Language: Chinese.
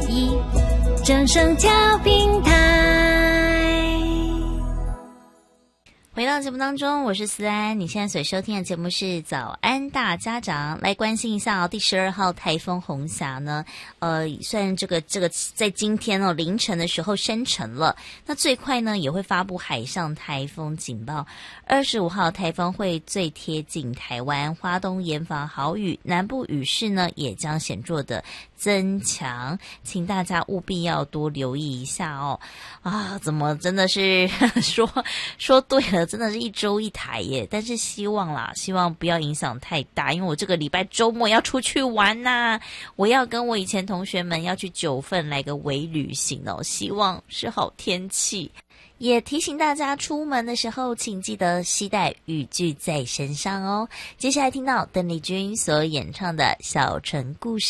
1正声调频台。 回到节目当中，我是思安。你现在所收听的节目是早安大家长，来关心一下第12号台风红霞呢，虽然这个在今天凌晨的时候生成了，那最快呢也会发布海上台风警报。25号台风会最贴近台湾，花东严防豪雨，南部雨势呢也将显著的增强，请大家务必要多留意一下哦。怎么真的是说对了，真的是1周1台耶，但是希望不要影响太大，因为我这个礼拜周末要出去玩呐，我要跟我以前同学们要去9份来个微旅行哦，希望是好天气。也提醒大家出门的时候请记得携带雨具在身上哦。接下来听到邓丽君所演唱的小城故事。